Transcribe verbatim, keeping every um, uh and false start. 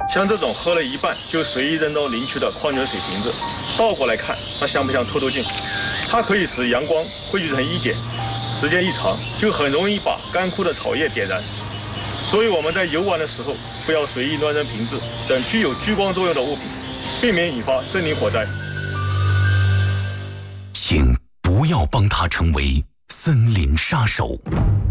像这种喝了一半就随意扔到林区的矿泉水瓶子，倒过来看，它像不像透透镜？它可以使阳光汇聚成一点，时间一长，就很容易把干枯的草叶点燃。所以我们在游玩的时候，不要随意乱扔瓶子等具有聚光作用的物品，避免引发森林火灾。 请不要帮他成为森林杀手。